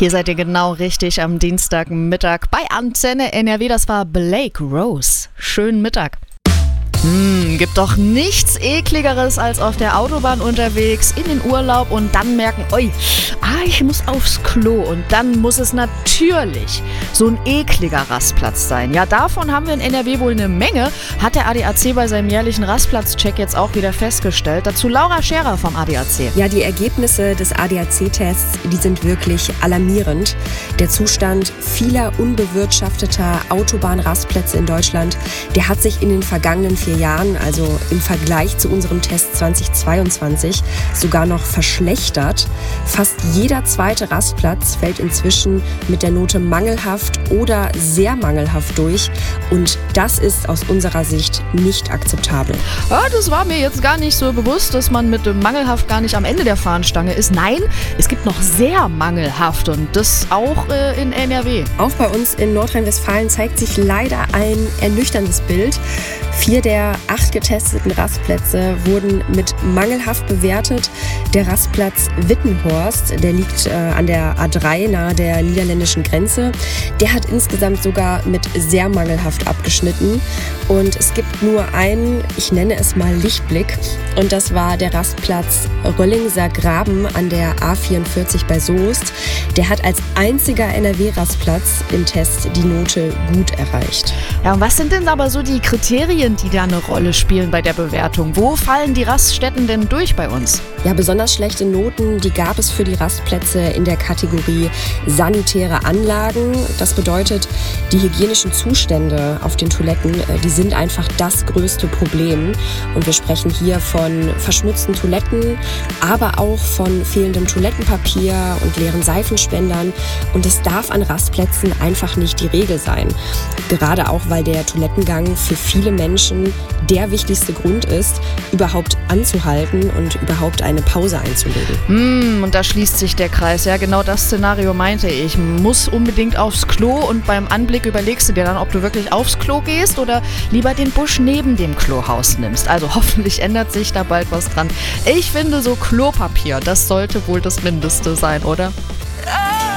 Hier seid ihr genau richtig am Dienstagmittag bei Antenne NRW. Das war Blake Rose. Schönen Mittag. Gibt doch nichts Ekligeres als auf der Autobahn unterwegs, in den Urlaub und dann merken, ich muss aufs Klo. Und dann muss es natürlich so ein ekliger Rastplatz sein. Ja, davon haben wir in NRW wohl eine Menge, hat der ADAC bei seinem jährlichen Rastplatzcheck jetzt auch wieder festgestellt. Dazu Laura Scherer vom ADAC. Ja, die Ergebnisse des ADAC-Tests, die sind wirklich alarmierend. Der Zustand vieler unbewirtschafteter Autobahnrastplätze in Deutschland, der hat sich in den vergangenen 4 Jahren, also im Vergleich zu unserem Test 2022, sogar noch verschlechtert. Fast jeder zweite Rastplatz fällt inzwischen mit der Note mangelhaft oder sehr mangelhaft durch. Und das ist aus unserer Sicht nicht akzeptabel. Ja, das war mir jetzt gar nicht so bewusst, dass man mit dem mangelhaft gar nicht am Ende der Fahnenstange ist. Nein, es gibt noch sehr mangelhaft und das auch in NRW. Auch bei uns in Nordrhein-Westfalen zeigt sich leider ein ernüchterndes Bild. 4 der 8 getesteten Rastplätze wurden mit mangelhaft bewertet. Der Rastplatz Wittenhorst, der liegt an der A3 nahe der niederländischen Grenze, der hat insgesamt sogar mit sehr mangelhaft abgeschnitten. Und es gibt nur einen, ich nenne es mal Lichtblick, und das war der Rastplatz Röllingser Graben an der A44 bei Soest. Der hat als einziger NRW-Rastplatz im Test die Note gut erreicht. Ja, und was sind denn aber so die Kriterien, die da eine Rolle spielen bei der Bewertung? Wo fallen die Raststätten denn durch bei uns? Ja, besonders schlechte Noten, die gab es für die Rastplätze in der Kategorie sanitäre Anlagen. Das bedeutet, die hygienischen Zustände auf den Toiletten, die sind einfach das größte Problem. Und wir sprechen hier von verschmutzten Toiletten, aber auch von fehlendem Toilettenpapier und leeren Seifenspendern. Und es darf an Rastplätzen einfach nicht die Regel sein. Gerade auch, weil der Toilettengang für viele Menschen der wichtigste Grund ist, überhaupt anzuhalten und überhaupt eine Pause einzulegen. Und da schließt sich der Kreis. Ja, genau das Szenario meinte ich. Muss unbedingt aufs Klo und beim Anblick überlegst du dir dann, ob du wirklich aufs Klo gehst oder lieber den Busch neben dem Klohaus nimmst. Also hoffentlich ändert sich da bald was dran. Ich finde so Klopapier, das sollte wohl das Mindeste sein, oder?